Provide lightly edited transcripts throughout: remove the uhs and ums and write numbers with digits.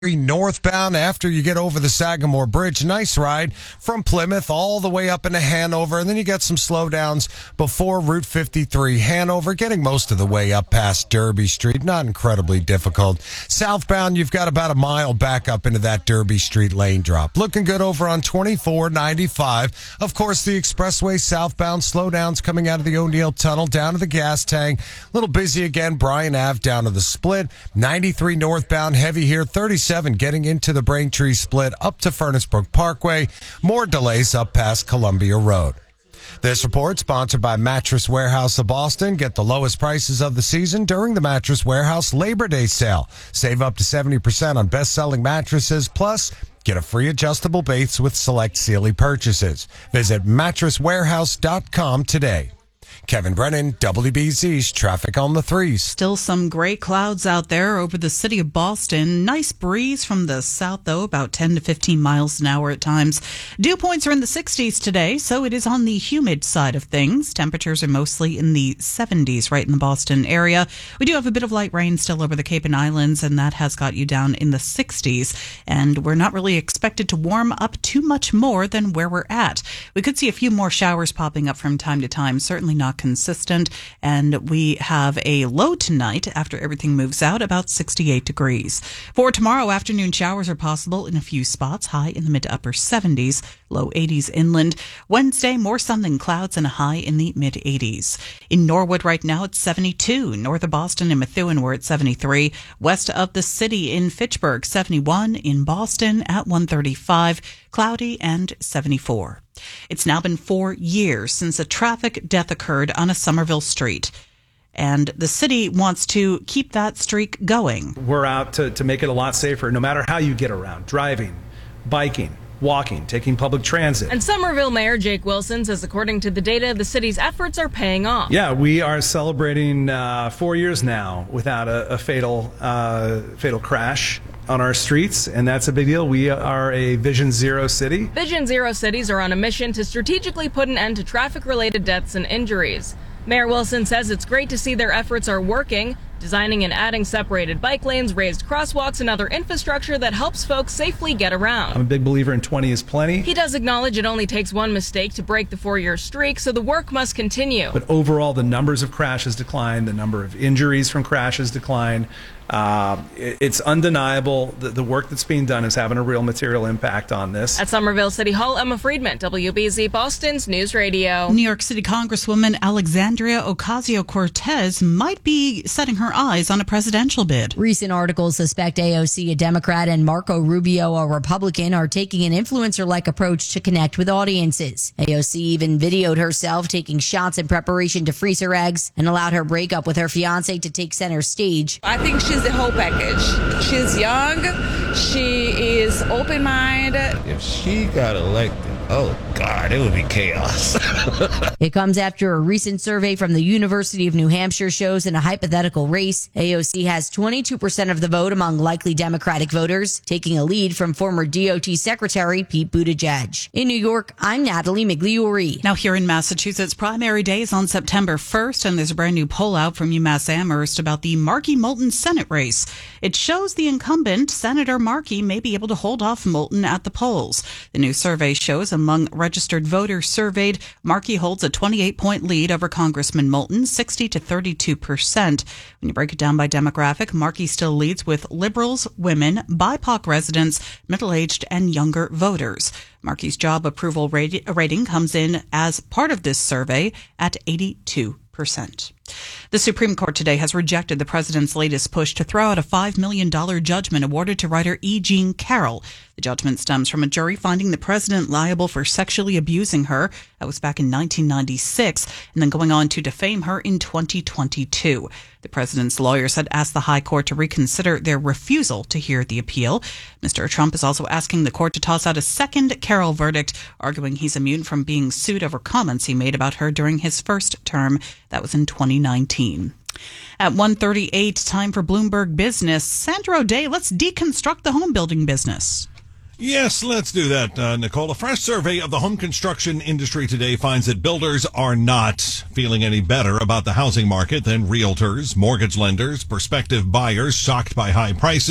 northbound after you get over the Sagamore Bridge. Nice ride from Plymouth all the way up into Hanover, and then you get some slowdowns before Route 53 Hanover, getting most of the way up past Derby Street. Not incredibly difficult. Southbound, you've got about a mile back up into that Derby Street lane drop. Looking good over on 2495. Of course, the expressway southbound slowdowns coming out of the O'Neill Tunnel down to the gas tank. A little busy again, Bryan Ave down to the split. 93 northbound, heavy here. 37 getting into the Braintree split up to Furnace Brook Parkway. More delays up past Columbia Road. This report sponsored by Mattress Warehouse of Boston. Get the lowest prices of the season during the Mattress Warehouse Labor Day sale. Save up to 70% on best-selling mattresses, plus get a free adjustable base with select Sealy purchases. Visit mattresswarehouse.com today. Kevin Brennan, WBZ's Traffic on the 3s. Still some gray clouds out there over the city of Boston. Nice breeze from the south, though, about 10 to 15 miles an hour at times. Dew points are in the 60s today, so it is on the humid side of things. Temperatures are mostly in the 70s right in the Boston area. We do have a bit of light rain still over the Cape and Islands, and that has got you down in the 60s. And we're not really expected to warm up too much more than where we're at. We could see a few more showers popping up from time to time, certainly not consistent, and we have a low tonight after everything moves out, about 68 degrees. For tomorrow, afternoon showers are possible in a few spots, high in the mid to upper 70s, low 80s inland. Wednesday, more sun than clouds and a high in the mid 80s. In Norwood right now, it's 72. North of Boston and Methuen, we're at 73. West of the city in Fitchburg, 71. In Boston at 135, cloudy and 74. It's now been 4 years since a traffic death occurred on a Somerville street, and the city wants to keep that streak going. We're out to make it a lot safer, no matter how you get around, driving, biking, walking, taking public transit. And Somerville Mayor Jake Wilson says, according to the data, the city's efforts are paying off. Yeah, we are celebrating 4 years now without a fatal crash on our streets, and that's a big deal. We are a Vision Zero city. Vision Zero cities are on a mission to strategically put an end to traffic-related deaths and injuries. Mayor Wilson says it's great to see their efforts are working, designing and adding separated bike lanes, raised crosswalks, and other infrastructure that helps folks safely get around. I'm a big believer in 20 is plenty. He does acknowledge it only takes one mistake to break the 4-year streak, so the work must continue. But overall, the numbers of crashes decline, the number of injuries from crashes decline. It's undeniable that the work that's being done is having a real material impact on this. At Somerville City Hall, Emma Friedman, WBZ Boston's News Radio. New York City Congresswoman Alexandria Ocasio-Cortez might be setting her eyes on a presidential bid. Recent articles suspect AOC, a Democrat, and Marco Rubio, a Republican, are taking an influencer-like approach to connect with audiences. AOC even videoed herself taking shots in preparation to freeze her eggs and allowed her breakup with her fiancé to take center stage. I think she's the whole package. She's young. She is open-minded. If she got elected, oh God, it would be chaos. It comes after a recent survey from the University of New Hampshire shows in a hypothetical race, AOC has 22% of the vote among likely Democratic voters, taking a lead from former DOT Secretary Pete Buttigieg. In New York, I'm Natalie Migliori. Now here in Massachusetts, primary day is on September 1st, and there's a brand new poll out from UMass Amherst about the Markey-Moulton Senate race. It shows the incumbent, Senator Markey, may be able to hold off Moulton at the polls. The new survey shows among registered voters surveyed, Markey holds a 28-point lead over Congressman Moulton, 60 to 32%. When you break it down by demographic, Markey still leads with liberals, women, BIPOC residents, middle-aged, and younger voters. Markey's job approval rating comes in as part of this survey at 82%. The Supreme Court today has rejected the president's latest push to throw out a $5 million judgment awarded to writer E. Jean Carroll. The judgment stems from a jury finding the president liable for sexually abusing her. That was back in 1996, and then going on to defame her in 2022. The president's lawyers had asked the High Court to reconsider their refusal to hear the appeal. Mr. Trump is also asking the court to toss out a second Carroll verdict, arguing he's immune from being sued over comments he made about her during his first term. That was in 2019. At 1:38, time for Bloomberg Business. Sandra O'Day, let's deconstruct the home building business. Yes, let's do that, Nicole. A fresh survey of the home construction industry today finds that builders are not feeling any better about the housing market than realtors, mortgage lenders, prospective buyers shocked by high prices,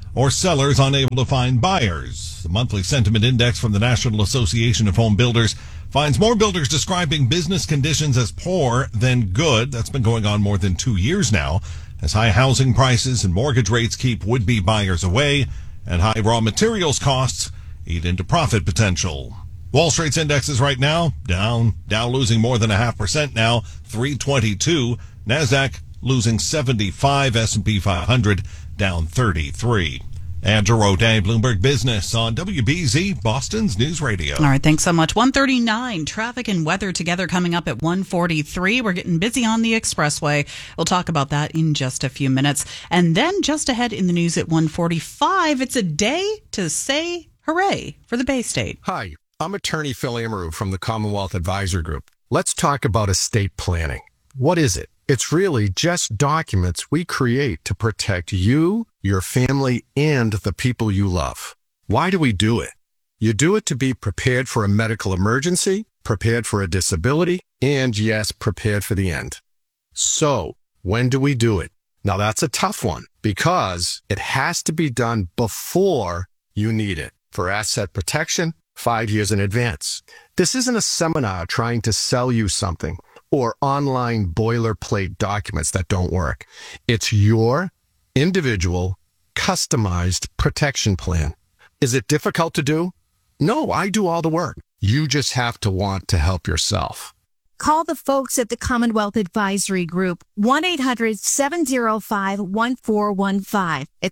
or sellers unable to find buyers. The monthly sentiment index from the National Association of Home Builders finds more builders describing business conditions as poor than good. That's been going on more than 2 years now, as high housing prices and mortgage rates keep would-be buyers away, and high raw materials costs eat into profit potential. Wall Street's indexes right now down. Dow losing more than 0.5% now, 322. NASDAQ losing 75. S&P 500 down 33. Andrew O'Day, Bloomberg Business on WBZ, Boston's News Radio. All right, thanks so much. 139, traffic and weather together coming up at 143. We're getting busy on the expressway. We'll talk about that in just a few minutes. And then just ahead in the news at 145, it's a day to say hooray for the Bay State. Hi, I'm attorney Phil Amaru from the Commonwealth Advisor Group. Let's talk about estate planning. What is it? It's really just documents we create to protect you, your family, and the people you love. Why do we do it? You do it to be prepared for a medical emergency, prepared for a disability, and yes, prepared for the end. So, when do we do it? Now that's a tough one because it has to be done before you need it for asset protection 5 years in advance. This isn't a seminar trying to sell you something or online boilerplate documents that don't work. It's your individual, customized protection plan. Is it difficult to do? No, I do all the work. You just have to want to help yourself. Call the folks at the Commonwealth Advisory Group, 1-800-705-1415. It's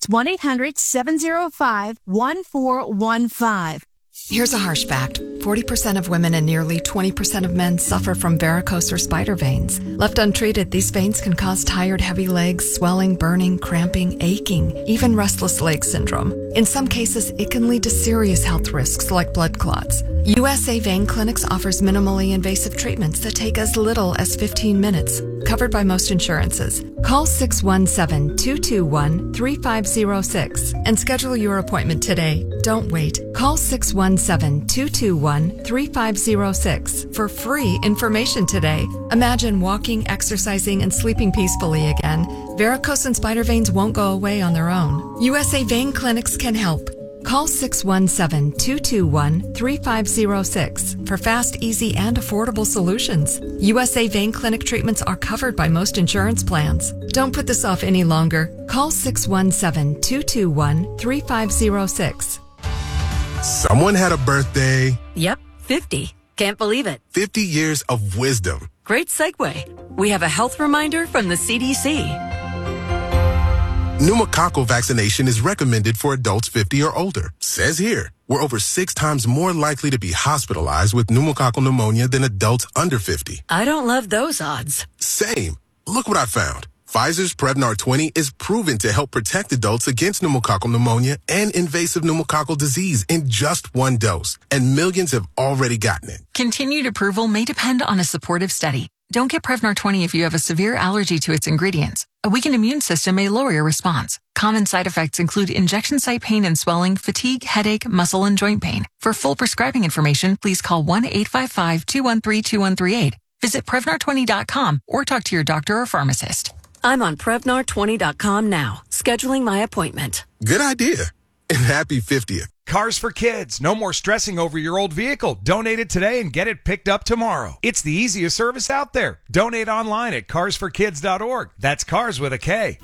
1-800-705-1415. Here's a harsh fact. 40% of women and nearly 20% of men suffer from varicose or spider veins. Left untreated, these veins can cause tired, heavy legs, swelling, burning, cramping, aching, even restless leg syndrome. In some cases, it can lead to serious health risks like blood clots. USA Vein Clinics offers minimally invasive treatments that take as little as 15 minutes, covered by most insurances. Call 617-221-3506 and schedule your appointment today. Don't wait. Call 617-221-3506 for free information today. Imagine walking, exercising, and sleeping peacefully again. Varicose and spider veins won't go away on their own. USA Vein Clinics can help. Call 617-221-3506 for fast, easy, and affordable solutions. USA Vein Clinic treatments are covered by most insurance plans. Don't put this off any longer. Call 617-221-3506. Someone had a birthday. Yep, 50. Can't believe it. 50 years of wisdom. Great segue. We have a health reminder from the CDC. Pneumococcal vaccination is recommended for adults 50 or older. Says here, we're over 6 times more likely to be hospitalized with pneumococcal pneumonia than adults under 50. I don't love those odds. Same. Look what I found. Pfizer's Prevnar 20 is proven to help protect adults against pneumococcal pneumonia and invasive pneumococcal disease in just 1 dose. And millions have already gotten it. Continued approval may depend on a supportive study. Don't get Prevnar 20 if you have a severe allergy to its ingredients. A weakened immune system may lower your response. Common side effects include injection site pain and swelling, fatigue, headache, muscle, and joint pain. For full prescribing information, please call 1-855-213-2138. Visit Prevnar20.com or talk to your doctor or pharmacist. I'm on Prevnar20.com now, scheduling my appointment. Good idea. And happy 50th. Cars for Kids. No more stressing over your old vehicle. Donate it today and get it picked up tomorrow. It's the easiest service out there. Donate online at carsforkids.org. That's cars with a K.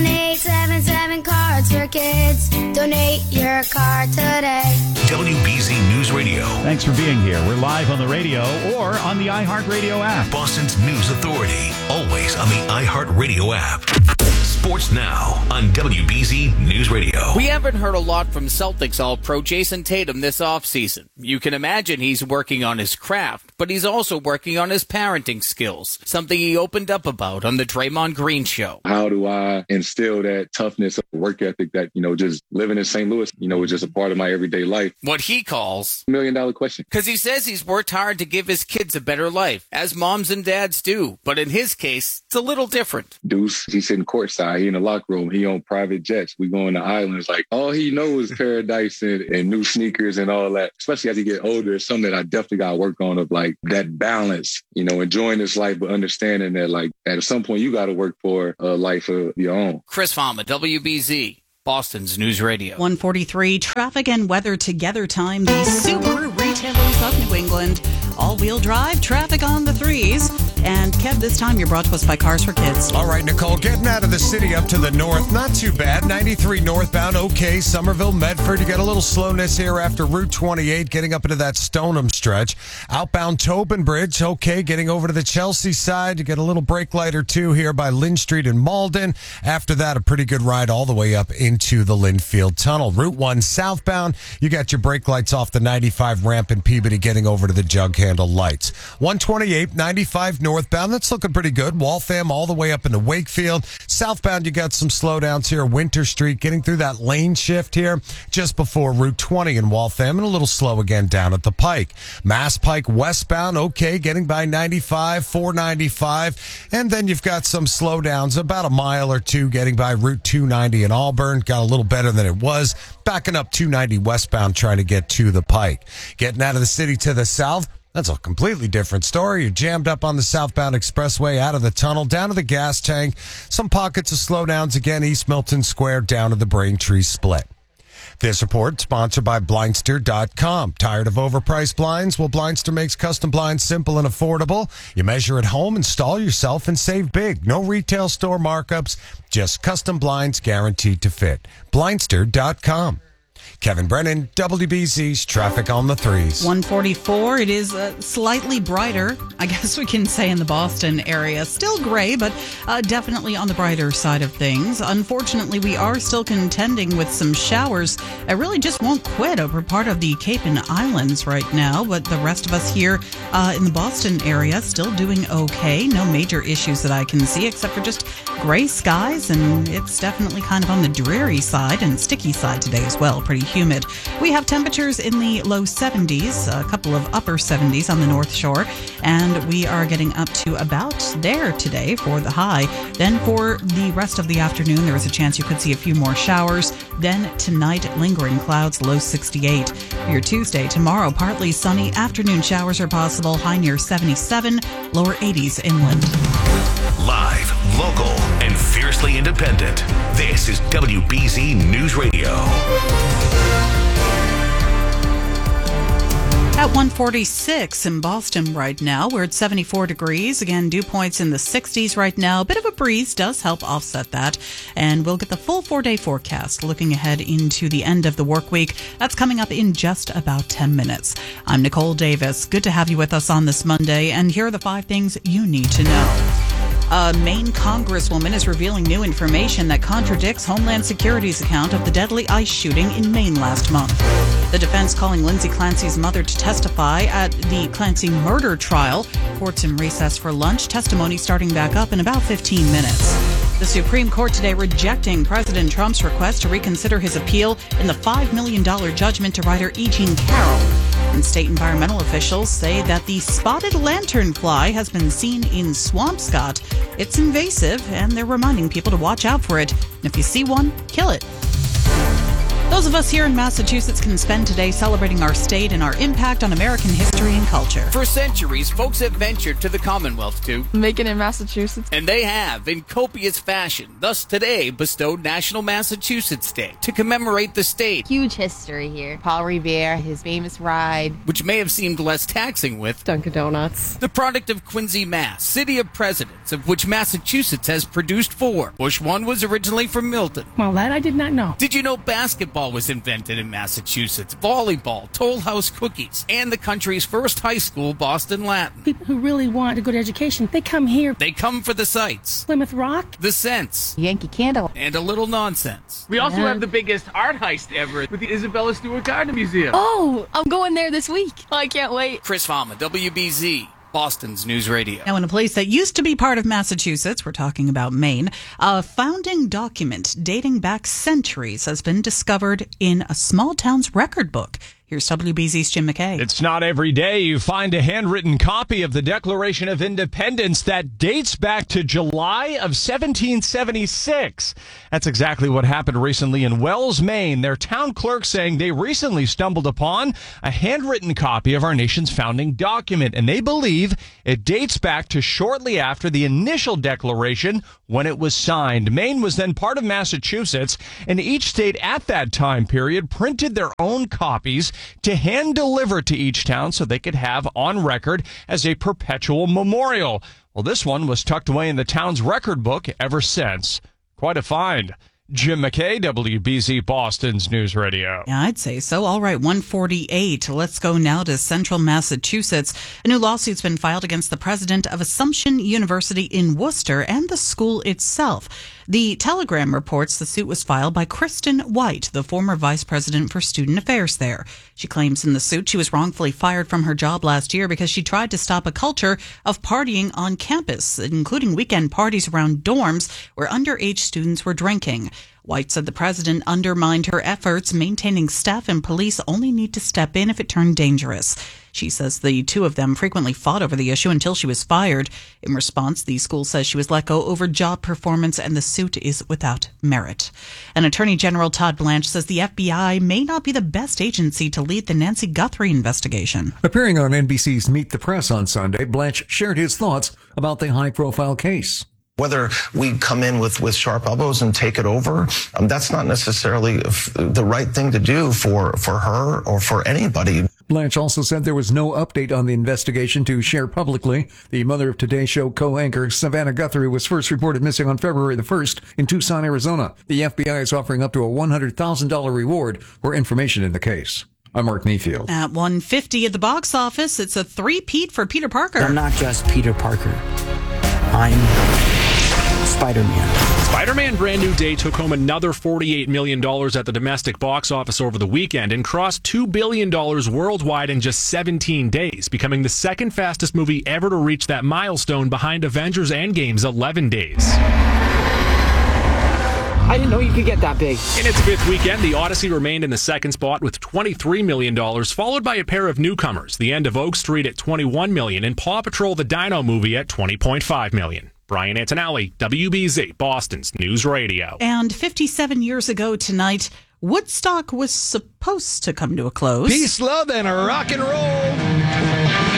1-877 for Kids. Donate your car today. WBZ News Radio. Thanks for being here. We're live on the radio or on the iHeartRadio app. Boston's News Authority. Always on the iHeartRadio app. Sports Now on WBZ News Radio. We haven't heard a lot from Celtics All-Pro Jason Tatum this offseason. You can imagine he's working on his craft, but he's also working on his parenting skills, something he opened up about on the Draymond Green Show. How do I instill that toughness, work ethic that, just living in St. Louis, is just a part of my everyday life? What he calls $1 million question. Because he says he's worked hard to give his kids a better life, as moms and dads do. But in his case, it's a little different. Deuce, he's sitting courtside. He in the locker room. He on private jets. We go on the islands. Like, all he knows is paradise and new sneakers and all that. Especially as he get older, it's something that I definitely got to work on, of like that balance, enjoying this life, but understanding that like at some point you got to work for a life of your own. Chris Fama, WBZ. Boston's News Radio. 1:43, traffic and weather together time. The Subaru retailers of New England. All-wheel drive, traffic on the 3s. And Kev, this time you're brought to us by Cars for Kids. All right, Nicole, getting out of the city up to the north, not too bad. 93 northbound, okay. Somerville, Medford, you got a little slowness here after Route 28, getting up into that Stoneham stretch. Outbound Tobin Bridge, okay. Getting over to the Chelsea side, you get a little brake light or two here by Lynn Street and Malden. After that, a pretty good ride all the way up into the Linfield Tunnel. Route 1 southbound, you got your brake lights off the 95 ramp in Peabody, getting over to the jug handle lights. 128, 95 northbound, that's looking pretty good. Waltham all the way up into Wakefield. Southbound, you got some slowdowns here. Winter Street, getting through that lane shift here just before Route 20 in Waltham, and a little slow again down at the Pike. Mass Pike westbound, okay, getting by 95, 495, and then you've got some slowdowns, about a mile or two, getting by Route 290 in Auburn. Got a little better than it was. Backing up 290 westbound, trying to get to the Pike. Getting out of the city to the south, that's a completely different story. You're jammed up on the southbound expressway, out of the tunnel, down to the gas tank. Some pockets of slowdowns again, East Milton Square, down to the Braintree split. This report sponsored by Blindster.com. Tired of overpriced blinds? Well, Blindster makes custom blinds simple and affordable. You measure at home, install yourself, and save big. No retail store markups, just custom blinds guaranteed to fit. Blindster.com. Kevin Brennan, WBZ's Traffic on the 3s. 1:44. It is slightly brighter, I guess we can say, in the Boston area. Still gray, but definitely on the brighter side of things. Unfortunately, we are still contending with some showers. It really just won't quit over part of the Cape and Islands right now, but the rest of us here in the Boston area still doing okay. No major issues that I can see, except for just gray skies, and it's definitely kind of on the dreary side and sticky side today as well. Pretty humid. We have temperatures in the low 70s, a couple of upper 70s on the North Shore, and we are getting up to about there today for the high. Then for the rest of the afternoon, there is a chance you could see a few more showers. Then tonight, lingering clouds, low 68. For your Tuesday, tomorrow, partly sunny. Afternoon showers are possible, high near 77, lower 80s inland. Live, local, and fiercely independent. This is WBZ News Radio. At 1:46 in Boston right now, we're at 74 degrees. Again, dew points in the 60s right now. A bit of a breeze does help offset that. And we'll get the full 4-day forecast looking ahead into the end of the work week. That's coming up in just about 10 minutes. I'm Nicole Davis. Good to have you with us on this Monday. And here are the 5 things you need to know. A Maine congresswoman is revealing new information that contradicts Homeland Security's account of the deadly ICE shooting in Maine last month. The defense calling Lindsay Clancy's mother to testify at the Clancy murder trial. Court's in recess for lunch. Testimony starting back up in about 15 minutes. The Supreme Court today rejecting President Trump's request to reconsider his appeal in the $5 million judgment to writer E. Jean Carroll. And state environmental officials say that the spotted lanternfly has been seen in Swampscott. It's invasive, and they're reminding people to watch out for it. And if you see one, kill it. Those of us here in Massachusetts can spend today celebrating our state and our impact on American history and culture. For centuries, folks have ventured to the Commonwealth to make it in Massachusetts. And they have, in copious fashion. Thus, today bestowed National Massachusetts Day to commemorate the state. Huge history here. Paul Revere, his famous ride, which may have seemed less taxing with Dunkin' Donuts. The product of Quincy, Mass., city of presidents, of which Massachusetts has produced 4. Bush 1 was originally from Milton. Well, that I did not know. Did you know basketball was invented in Massachusetts, volleyball, Toll House cookies, and the country's first high school, Boston Latin. People who really want a good education, they come here. They come for the sights. Plymouth Rock. The sense. Yankee Candle. And a little nonsense. We also have the biggest art heist ever with the Isabella Stewart Gardner Museum. Oh, I'm going there this week. I can't wait. Chris Fama, WBZ. Boston's News Radio. Now, in a place that used to be part of Massachusetts, we're talking about Maine, a founding document dating back centuries has been discovered in a small town's record book. Here's WBZ's Jim McKay. It's not every day you find a handwritten copy of the Declaration of Independence that dates back to July of 1776. That's exactly what happened recently in Wells, Maine. Their town clerk saying they recently stumbled upon a handwritten copy of our nation's founding document, and they believe it dates back to shortly after the initial declaration when it was signed. Maine was then part of Massachusetts, and each state at that time period printed their own copies to hand deliver to each town so they could have on record as a perpetual memorial. Well, this one was tucked away in the town's record book ever since. Quite a find. Jim McKay, WBZ Boston's News Radio. Yeah, I'd say so. All right, 148. Let's go now to central Massachusetts. A new lawsuit's been filed against the president of Assumption University in Worcester and the school itself. The Telegram reports the suit was filed by Kristen White, the former vice president for student affairs there. She claims in the suit she was wrongfully fired from her job last year because she tried to stop a culture of partying on campus, including weekend parties around dorms where underage students were drinking. White said the president undermined her efforts, maintaining staff and police only need to step in if it turned dangerous. She says the two of them frequently fought over the issue until she was fired. In response, the school says she was let go over job performance and the suit is without merit. And Attorney General Todd Blanche says the FBI may not be the best agency to lead the Nancy Guthrie investigation. Appearing on NBC's Meet the Press on Sunday, Blanche shared his thoughts about the high-profile case. Whether we come in with sharp elbows and take it over, that's not necessarily the right thing to do for her or for anybody. Blanche also said there was no update on the investigation to share publicly. The mother of Today Show co-anchor Savannah Guthrie was first reported missing on February the 1st in Tucson, Arizona. The FBI is offering up to a $100,000 reward for information in the case. I'm Mark Mayfield. At 150 at the box office, it's a three-peat for Peter Parker. I'm not just Peter Parker. I'm Spider-Man. Spider-Man Brand New Day took home another $48 million at the domestic box office over the weekend and crossed $2 billion worldwide in just 17 days, becoming the second fastest movie ever to reach that milestone behind Avengers Endgame's 11 days. I didn't know you could get that big. In its fifth weekend, The Odyssey remained in the second spot with $23 million, followed by a pair of newcomers, The End of Oak Street at $21 million and Paw Patrol the Dino Movie at $20.5 million. Brian Antonelli, WBZ, Boston's News Radio. And 57 years ago tonight, Woodstock was supposed to come to a close. Peace, love, and rock and roll.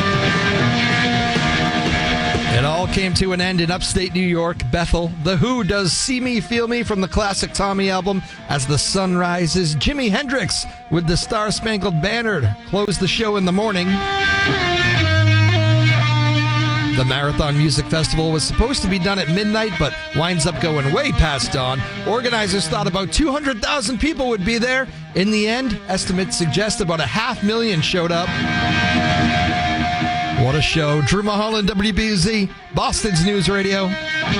It all came to an end in upstate New York, Bethel. The Who does See Me, Feel Me from the classic Tommy album. As the sun rises, Jimi Hendrix with the Star Spangled Banner closed the show in the morning. The Marathon Music Festival was supposed to be done at midnight, but winds up going way past dawn. Organizers thought about 200,000 people would be there. In the end, estimates suggest about 500,000 showed up. What a show. Drew Mulholland, WBZ, Boston's News Radio.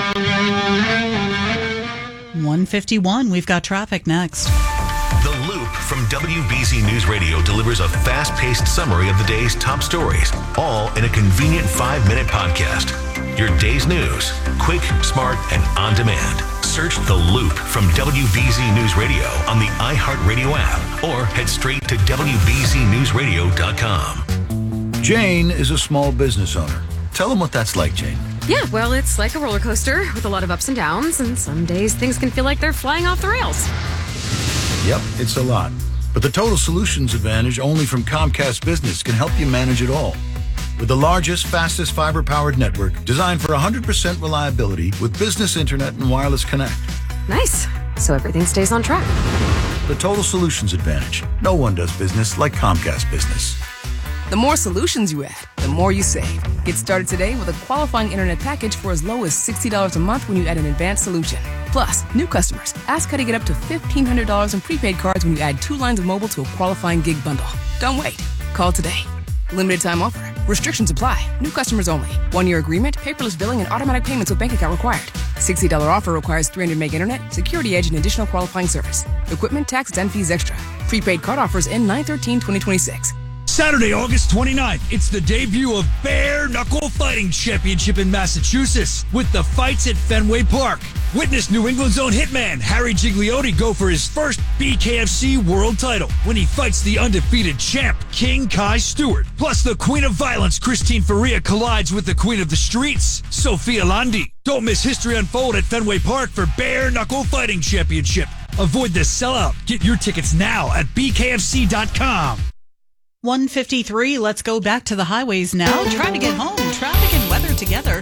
151, we've got traffic next. The Loop from WBZ News Radio delivers a fast-paced summary of the day's top stories, all in a convenient 5-minute podcast. Your day's news, quick, smart, and on demand. Search The Loop from WBZ News Radio on the iHeartRadio app or head straight to WBZNewsRadio.com. Jane is a small business owner. Tell them what that's like, Jane. Yeah, well, it's like a roller coaster with a lot of ups and downs, and some days things can feel like they're flying off the rails. Yep, it's a lot. But the Total Solutions Advantage only from Comcast Business can help you manage it all. With the largest, fastest fiber-powered network designed for 100% reliability with business internet and wireless connect. Nice. So everything stays on track. The Total Solutions Advantage. No one does business like Comcast Business. The more solutions you add, the more you save. Get started today with a qualifying internet package for as low as $60 a month when you add an advanced solution. Plus, new customers, ask how to get up to $1,500 in prepaid cards when you add 2 lines of mobile to a qualifying gig bundle. Don't wait. Call today. Limited time offer. Restrictions apply. New customers only. 1-year agreement, paperless billing, and automatic payments with bank account required. $60 offer requires 300 meg internet, security edge, and additional qualifying service. Equipment, taxes, and fees extra. Prepaid card offers end 9/13/2026. Saturday, August 29th, it's the debut of Bare Knuckle Fighting Championship in Massachusetts with the fights at Fenway Park. Witness New England's own hitman Harry Gigliotti go for his first BKFC world title when he fights the undefeated champ King Kai Stewart. Plus, the Queen of Violence Christine Faria collides with the Queen of the Streets, Sophia Landi. Don't miss history unfold at Fenway Park for Bare Knuckle Fighting Championship. Avoid the sellout. Get your tickets now at bkfc.com. 153, let's go back to the highways now. Trying to get home. Traffic and weather together.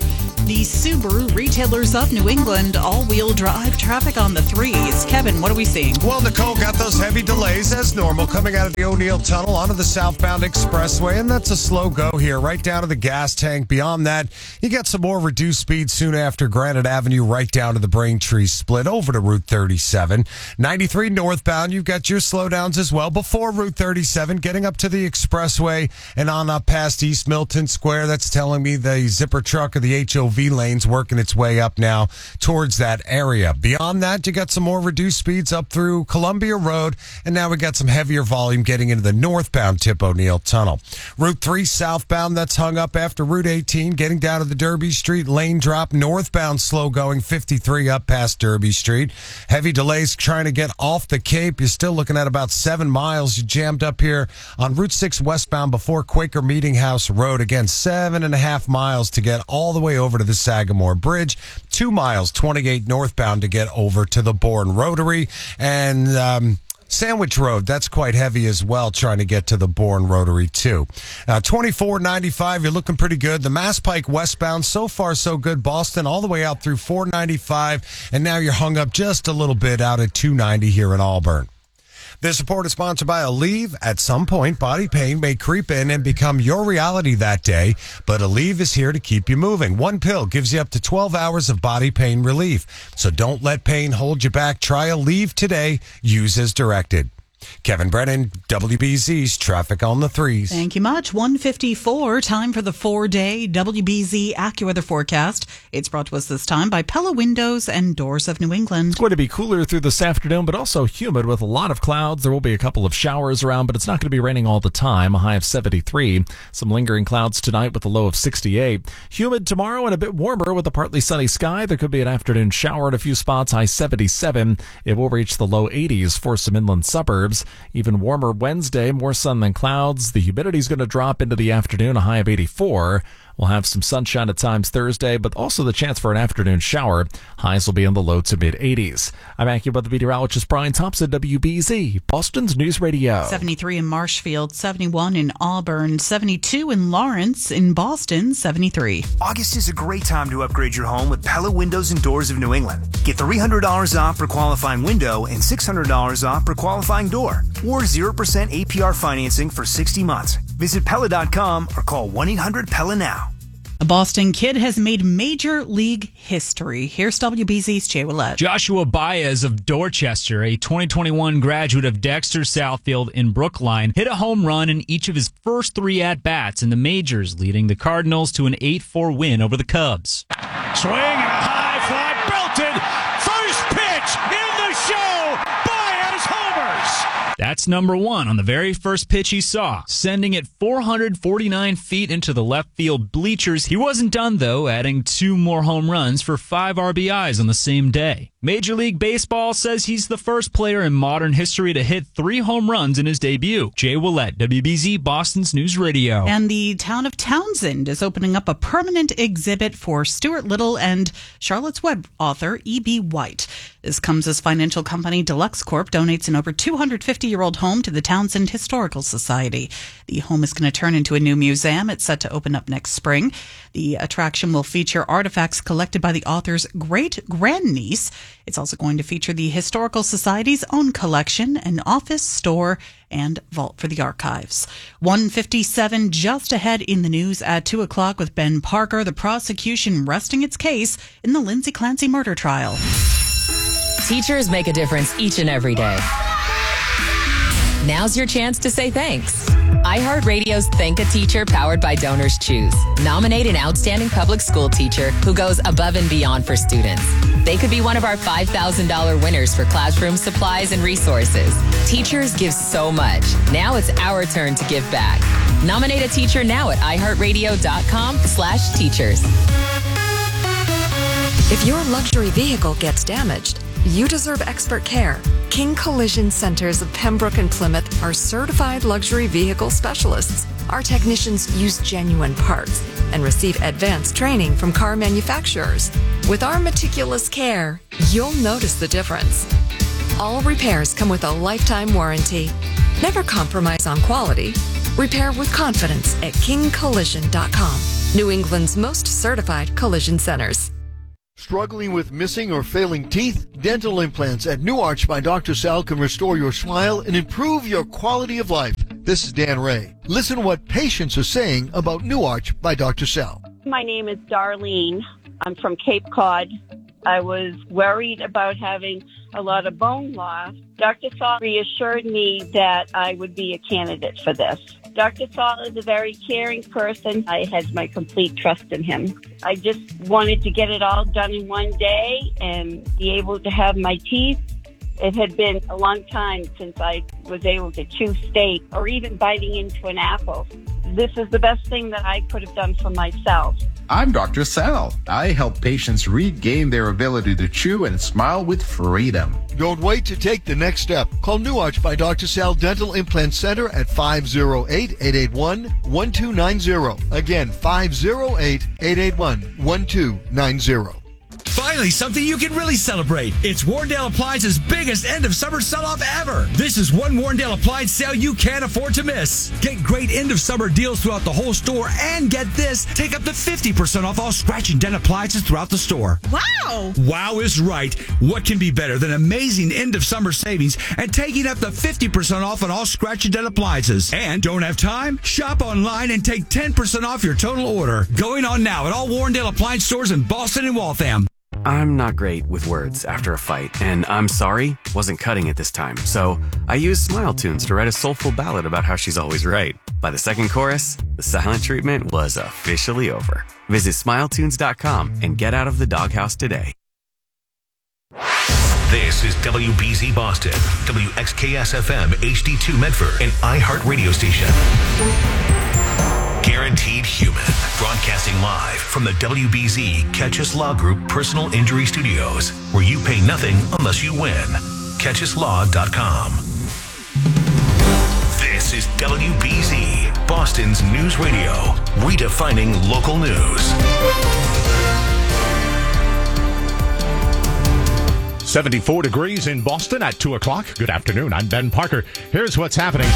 The Subaru Retailers of New England all-wheel drive traffic on the 3s. Kevin, what are we seeing? Well, Nicole, got those heavy delays as normal coming out of the O'Neill Tunnel onto the southbound expressway, and that's a slow go here, right down to the gas tank. Beyond that, you get some more reduced speed soon after Granite Avenue, right down to the Braintree split over to Route 37. 93 northbound, you've got your slowdowns as well before Route 37, getting up to the expressway and on up past East Milton Square. That's telling me the zipper truck or the HOV lane's working its way up now towards that area. Beyond that, you got some more reduced speeds up through Columbia Road, and now we got some heavier volume getting into the northbound Tip O'Neill Tunnel. Route 3 southbound, that's hung up after Route 18, getting down to the Derby Street lane drop. Northbound slow going 53 up past Derby Street. Heavy delays trying to get off the Cape. You're still looking at about 7 miles. You jammed up here on Route 6 westbound before Quaker Meeting House Road. Again, 7.5 miles to get all the way over to the Sagamore Bridge. 2 miles, 28 northbound to get over to the Bourne Rotary. And Sandwich Road, that's quite heavy as well, trying to get to the Bourne Rotary too. 2495, you're looking pretty good. The Mass Pike westbound, so far so good. Boston all the way out through 495, and now you're hung up just a little bit out at 290 here in Auburn. This report is sponsored by Aleve. At some point, body pain may creep in and become your reality that day, but Aleve is here to keep you moving. One pill gives you up to 12 hours of body pain relief. So don't let pain hold you back. Try Aleve today. Use as directed. Kevin Brennan, WBZ's Traffic on the 3s. Thank you much. 1:54, time for the 4-day WBZ AccuWeather forecast. It's brought to us this time by Pella Windows and Doors of New England. It's going to be cooler through this afternoon, but also humid with a lot of clouds. There will be a couple of showers around, but it's not going to be raining all the time. A high of 73. Some lingering clouds tonight with a low of 68. Humid tomorrow and a bit warmer with a partly sunny sky. There could be an afternoon shower at a few spots. High 77. It will reach the low 80s for some inland suburbs. Even warmer Wednesday, more sun than clouds. The humidity is going to drop into the afternoon, a high of 84. We'll have some sunshine at times Thursday, but also the chance for an afternoon shower. Highs will be in the low to mid-80s. I'm AccuWeather meteorologist Brian Thompson, WBZ, Boston's News Radio. 73 in Marshfield, 71 in Auburn, 72 in Lawrence, in Boston, 73. August is a great time to upgrade your home with Pella Windows and Doors of New England. Get $300 off per qualifying window and $600 off per qualifying door, or 0% APR financing for 60 months. Visit Pella.com or call 1-800-PELLA now. A Boston kid has made Major League history. Here's WBZ's Jay Willett. Joshua Baez of Dorchester, a 2021 graduate of Dexter Southfield in Brookline, hit a home run in each of his first 3 at-bats in the majors, leading the Cardinals to an 8-4 win over the Cubs. Swing and a high fly, belted, first pitch in the show, Baez homers. That's number 1 on the very first pitch he saw, sending it 449 feet into the left field bleachers. He wasn't done, though, adding 2 more home runs for 5 RBIs on the same day. Major League Baseball says he's the first player in modern history to hit 3 home runs in his debut. Jay Willett, WBZ, Boston's News Radio. And the town of Townsend is opening up a permanent exhibit for Stuart Little and Charlotte's Web author E.B. White. This comes as financial company Deluxe Corp donates an over 250-year-old home to the Townsend Historical Society. The home is going to turn into a new museum. It's set to open up next spring. The attraction will feature artifacts collected by the author's great-grandniece. It's also going to feature the Historical Society's own collection, an office, store, and vault for the archives. 1:57 just ahead in the news at 2 o'clock with Ben Parker, the prosecution resting its case in the Lindsay Clancy murder trial. Teachers make a difference each and every day. Now's your chance to say thanks. iHeartRadio's Thank a Teacher, powered by Donors Choose. Nominate an outstanding public school teacher who goes above and beyond for students. They could be one of our $5,000 winners for classroom supplies and resources. Teachers give so much. Now it's our turn to give back. Nominate a teacher now at iHeartRadio.com/teachers. If your luxury vehicle gets damaged, you deserve expert care. King Collision Centers of Pembroke and Plymouth are certified luxury vehicle specialists. Our technicians use genuine parts and receive advanced training from car manufacturers. With our meticulous care, you'll notice the difference. All repairs come with a lifetime warranty. Never compromise on quality. Repair with confidence at kingcollision.com. New England's most certified collision centers. Struggling with missing or failing teeth? Dental implants at New Arch by Dr. Sal can restore your smile and improve your quality of life. This is Dan Ray. Listen to what patients are saying about New Arch by Dr. Sal. My name is Darlene. I'm from Cape Cod. I was worried about having a lot of bone loss. Dr. Saul reassured me that I would be a candidate for this. Dr. Saul is a very caring person. I had my complete trust in him. I just wanted to get it all done in one day and be able to have my teeth. It had been a long time since I was able to chew steak or even biting into an apple. This is the best thing that I could have done for myself. I'm Dr. Sal. I help patients regain their ability to chew and smile with freedom. Don't wait to take the next step. Call New Arch by Dr. Sal Dental Implant Center at 508-881-1290. Again, 508-881-1290. Finally, something you can really celebrate. It's Warrendale Appliance's biggest end of summer sell-off ever. This is one Warrendale Appliance sale you can't afford to miss. Get great end of summer deals throughout the whole store, and get this, take up to 50% off all scratch and dent appliances throughout the store. Wow! Wow is right. What can be better than amazing end of summer savings and taking up to 50% off on all scratch and dent appliances? And don't have time? Shop online and take 10% off your total order. Going on now at all Warrendale Appliance stores in Boston and Waltham. I'm not great with words after a fight, and I'm sorry wasn't cutting it this time. So I used Smile Tunes to write a soulful ballad about how she's always right. By the second chorus, the silent treatment was officially over. Visit SmileTunes.com and get out of the doghouse today. This is WBZ Boston, WXKS-FM HD2 Medford, an iHeart radio station. Guaranteed Human, broadcasting live from the WBZ Catchus Law Group Personal Injury Studios, where you pay nothing unless you win. CatchusLaw.com. This is WBZ, Boston's news radio, redefining local news. 74 degrees in Boston at 2 o'clock. Good afternoon. I'm Ben Parker. Here's what's happening.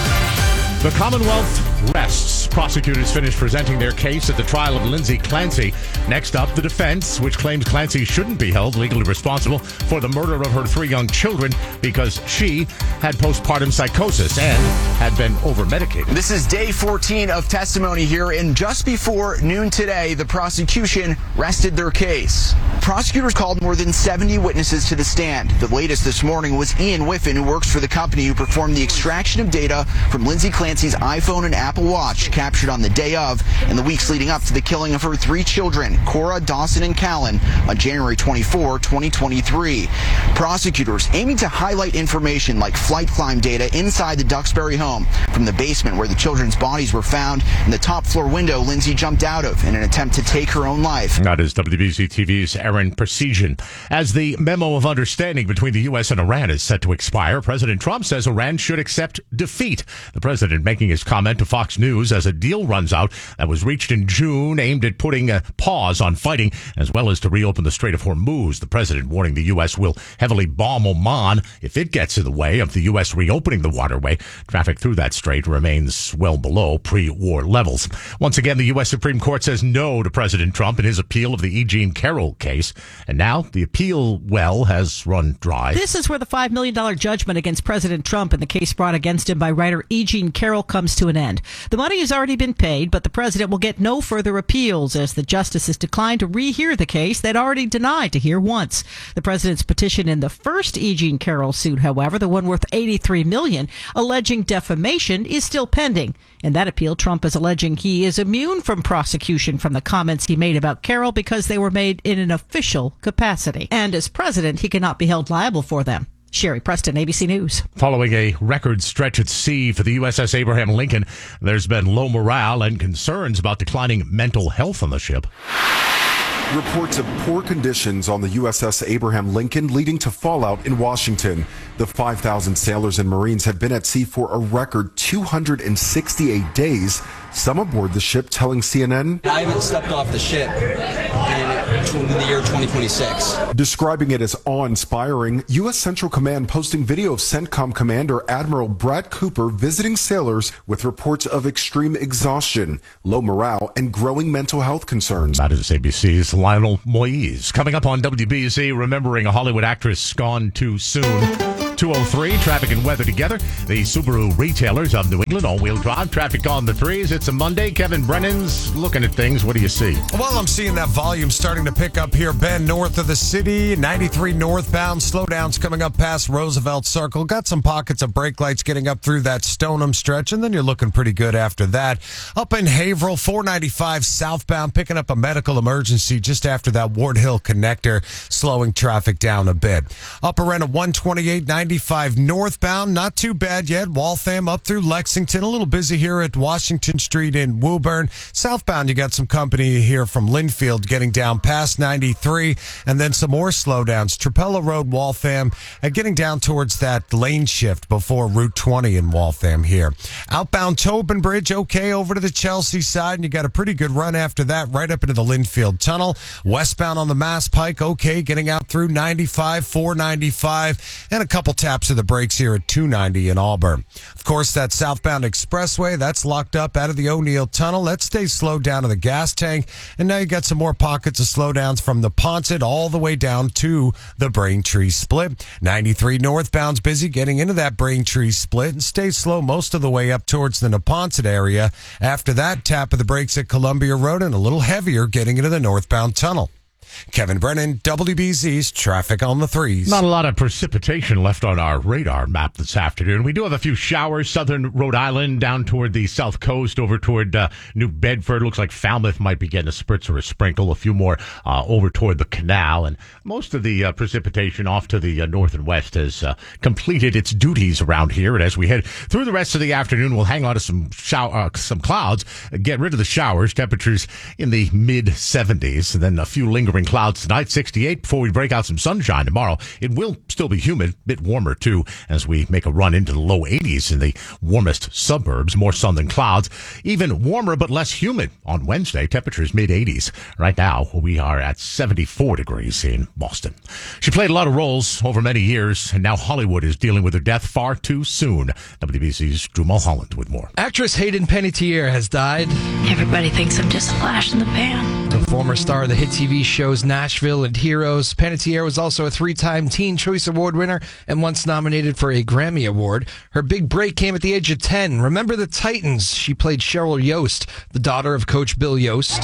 The Commonwealth rests. Prosecutors finished presenting their case at the trial of Lindsay Clancy. Next up, the defense, which claims Clancy shouldn't be held legally responsible for the murder of her 3 young children because she had postpartum psychosis and had been over-medicated. This is day 14 of testimony here, and just before noon today, the prosecution rested their case. Prosecutors called more than 70 witnesses to the stand. The latest this morning was Ian Whiffen, who works for the company who performed the extraction of data from Lindsay Clancy's iPhone and Apple Watch, captured on the day of and the weeks leading up to the killing of her 3 children, Cora, Dawson, and Callan, on January 24, 2023. Prosecutors aiming to highlight information like flight climb data inside the Duxbury home, from the basement where the children's bodies were found and the top floor window Lindsay jumped out of in an attempt to take her own life. That is WBZ TV's Aaron Precision. As the memo of understanding between the U.S. and Iran is set to expire, President Trump says Iran should accept defeat. The president making his comment to Fox News as a deal runs out that was reached in June aimed at putting a pause on fighting as well as to reopen the Strait of Hormuz. The president warning the U.S. will heavily bomb Oman if it gets in the way of the U.S. reopening the waterway. Traffic through that strait remains well below pre-war levels. Once again, the U.S. Supreme Court says no to President Trump in his appeal of the E. Jean Carroll case. And now the appeal well has run dry. This is where the $5 million judgment against President Trump in the case brought against him by writer E. Jean Carroll comes to an end. The money has already been paid, but the president will get no further appeals as the justices declined to rehear the case they'd already denied to hear once. The president's petition in the first E. Jean Carroll suit, however, the one worth $83 million, alleging defamation, is still pending. In that appeal, Trump is alleging he is immune from prosecution from the comments he made about Carroll because they were made in an official capacity. And as president, he cannot be held liable for them. Sherry Preston, ABC News. Following a record stretch at sea for the USS Abraham Lincoln, there's been low morale and concerns about declining mental health on the ship. Reports of poor conditions on the USS Abraham Lincoln leading to fallout in Washington. The 5,000 sailors and Marines have been at sea for a record 268 days. Some aboard the ship telling CNN, I haven't stepped off the ship in the year 2026. Describing it as awe-inspiring, U.S. Central Command posting video of CENTCOM Commander Admiral Brad Cooper visiting sailors with reports of extreme exhaustion, low morale, and growing mental health concerns. That is ABC's Lionel Moise. Coming up on WBZ, remembering a Hollywood actress gone too soon. 203, traffic and weather together. The Subaru retailers of New England, all-wheel drive, traffic on the threes. It's a Monday. Kevin Brennan's looking at things. What do you see? Well, I'm seeing that volume starting to pick up here. Bend, north of the city, 93 northbound. Slowdowns coming up past Roosevelt Circle. Got some pockets of brake lights getting up through that Stoneham stretch, and then you're looking pretty good after that. Up in Haverhill, 495 southbound, picking up a medical emergency just after that Ward Hill connector, slowing traffic down a bit. Upper end of 128, 95 northbound, not too bad yet. Waltham up through Lexington, a little busy here at Washington Street in Woburn. Southbound, you got some company here from Linfield getting down past 93, and then some more slowdowns. Trapella Road, Waltham, and getting down towards that lane shift before Route 20 in Waltham here. Outbound Tobin Bridge, okay, over to the Chelsea side, and you got a pretty good run after that, right up into the Linfield Tunnel. Westbound on the Mass Pike, okay, getting out through 95, 495, and a couple taps of the brakes here at 290 in Auburn. Of course, that southbound expressway, that's locked up out of the O'Neill Tunnel. That stays slowed down to the gas tank. And now you got some more pockets of slowdowns from the Ponset all the way down to the Braintree Split. 93 northbound's busy getting into that Braintree Split and stays slow most of the way up towards the Neponset area. After that, tap of the brakes at Columbia Road and a little heavier getting into the northbound tunnel. Kevin Brennan, WBZ's Traffic on the Threes. Not a lot of precipitation left on our radar map this afternoon. We do have a few showers, southern Rhode Island, down toward the south coast, over toward New Bedford. Looks like Falmouth might be getting a spritz or a sprinkle. A few more over toward the canal. And most of the precipitation off to the north and west has completed its duties around here. And as we head through the rest of the afternoon, we'll hang on to some clouds, get rid of the showers, temperatures in the mid-70s, and then a few lingering clouds tonight, 68, before we break out some sunshine tomorrow. It will still be humid, a bit warmer too, as we make a run into the low 80s in the warmest suburbs. More sun than clouds. Even warmer but less humid on Wednesday. Temperatures mid-80s. Right now, we are at 74 degrees in Boston. She played a lot of roles over many years, and now Hollywood is dealing with her death far too soon. WBC's Drew Mulholland with more. Actress Hayden Panettiere has died. Everybody thinks I'm just a flash in the pan. The former star of the hit TV shows Nashville and Heroes, Panettiere was also a 3-time Teen Choice Award winner and once nominated for a Grammy Award. Her big break came at the age of 10. Remember the Titans? She played Cheryl Yost, the daughter of Coach Bill Yost.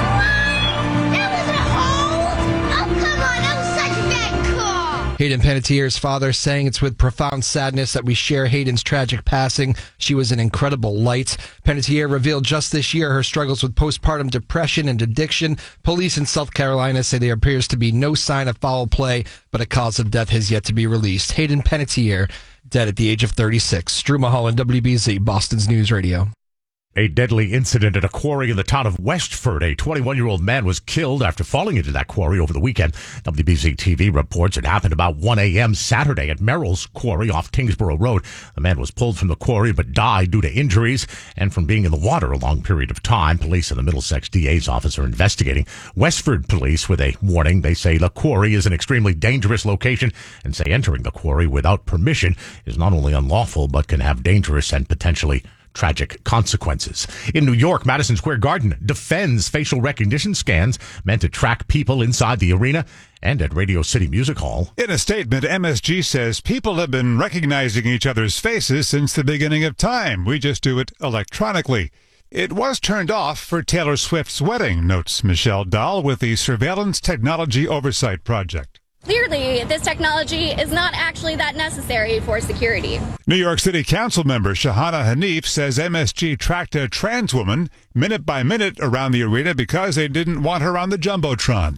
Hayden Panettiere's father saying it's with profound sadness that we share Hayden's tragic passing. She was an incredible light. Panettiere revealed just this year her struggles with postpartum depression and addiction. Police in South Carolina say there appears to be no sign of foul play, but a cause of death has yet to be released. Hayden Panettiere, dead at the age of 36. Drew Mulholland, WBZ, Boston's News Radio. A deadly incident at a quarry in the town of Westford. A 21-year-old man was killed after falling into that quarry over the weekend. WBZ TV reports it happened about 1 a.m. Saturday at Merrill's Quarry off Kingsborough Road. The man was pulled from the quarry but died due to injuries and from being in the water a long period of time. Police and the Middlesex DA's office are investigating. Westford police with a warning. They say the quarry is an extremely dangerous location and say entering the quarry without permission is not only unlawful but can have dangerous and potentially tragic consequences. In New York, Madison Square Garden defends facial recognition scans meant to track people inside the arena. And at Radio City Music Hall. In a statement, MSG says people have been recognizing each other's faces since the beginning of time. We just do it electronically. It was turned off for Taylor Swift's wedding, notes Michelle Dahl with the Surveillance Technology Oversight Project. Clearly, this technology is not actually that necessary for security. New York City Council member Shahana Hanif says MSG tracked a trans woman minute by minute around the arena because they didn't want her on the Jumbotron.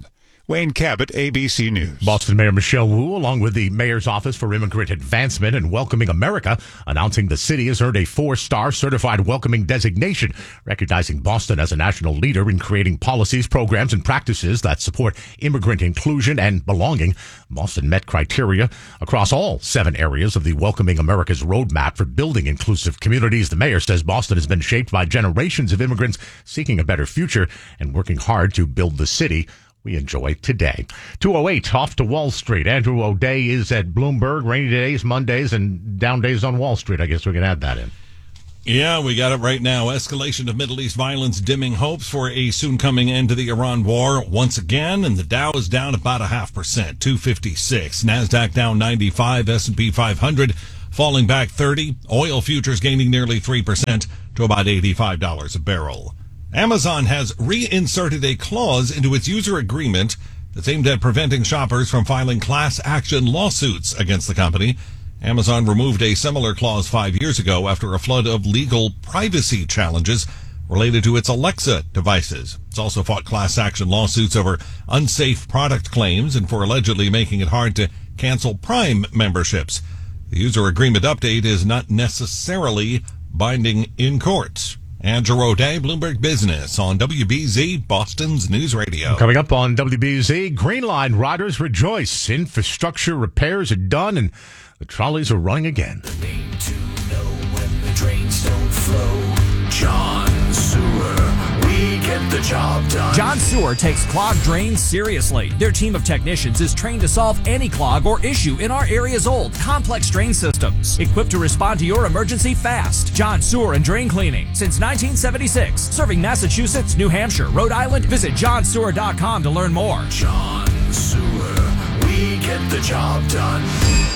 Wayne Cabot, ABC News. Boston Mayor Michelle Wu, along with the Mayor's Office for Immigrant Advancement and Welcoming America, announcing the city has earned a 4-star certified welcoming designation, recognizing Boston as a national leader in creating policies, programs, and practices that support immigrant inclusion and belonging. Boston met criteria across all 7 areas of the Welcoming America's roadmap for building inclusive communities. The mayor says Boston has been shaped by generations of immigrants seeking a better future and working hard to build the city we enjoy today. 2:08 off to Wall Street. Andrew O'Day is at Bloomberg. Rainy days, Mondays, and down days on Wall Street. I guess we can add that in. Yeah, we got it right now. Escalation of Middle East violence dimming hopes for a soon coming end to the Iran war once again, and the Dow is down about 0.5%, 256. NASDAQ down 95, S&P 500 falling back 30. Oil futures gaining nearly 3% to about $85 a barrel. Amazon has reinserted a clause into its user agreement that's aimed at preventing shoppers from filing class action lawsuits against the company. Amazon removed a similar clause 5 years ago after a flood of legal privacy challenges related to its Alexa devices. It's also fought class action lawsuits over unsafe product claims and for allegedly making it hard to cancel Prime memberships. The user agreement update is not necessarily binding in court. Andrew O'Day, Bloomberg Business on WBZ, Boston's News Radio. Coming up on WBZ, Green Line riders rejoice. Infrastructure repairs are done and the trolleys are running again. The name to know when the drains don't flow. John Sewer, we get the job done. John Sewer takes clogged drains seriously. Their team of technicians is trained to solve any clog or issue in our area's old, complex drain systems. Equipped to respond to your emergency fast. John Sewer and Drain Cleaning since 1976. Serving Massachusetts, New Hampshire, Rhode Island. Visit johnsewer.com to learn more. John Sewer, we get the job done.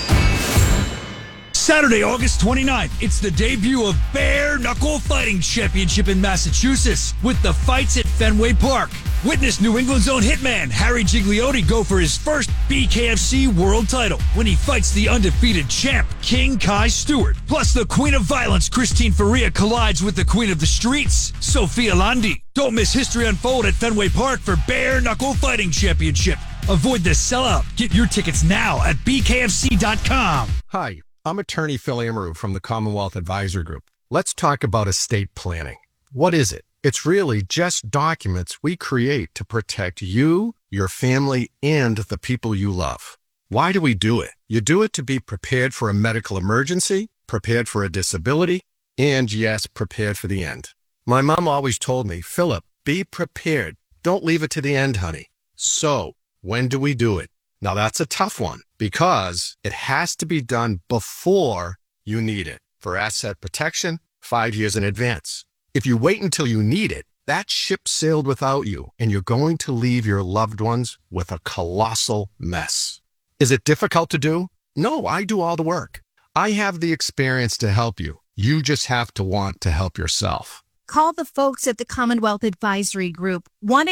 Saturday, August 29th, it's the debut of Bare Knuckle Fighting Championship in Massachusetts with the fights at Fenway Park. Witness New England's own hitman Harry Gigliotti go for his first BKFC world title when he fights the undefeated champ King Kai Stewart. Plus, the Queen of Violence Christine Faria collides with the Queen of the Streets, Sophia Landi. Don't miss history unfold at Fenway Park for Bare Knuckle Fighting Championship. Avoid the sellout. Get your tickets now at bkfc.com. Hi. I'm attorney Phil Amaru from the Commonwealth Advisory Group. Let's talk about estate planning. What is it? It's really just documents we create to protect you, your family, and the people you love. Why do we do it? You do it to be prepared for a medical emergency, prepared for a disability, and yes, prepared for the end. My mom always told me, Philip, be prepared. Don't leave it to the end, honey. So, when do we do it? Now that's a tough one because it has to be done before you need it. For asset protection, 5 years in advance. If you wait until you need it, that ship sailed without you and you're going to leave your loved ones with a colossal mess. Is it difficult to do? No, I do all the work. I have the experience to help you. You just have to want to help yourself. Call the folks at the Commonwealth Advisory Group,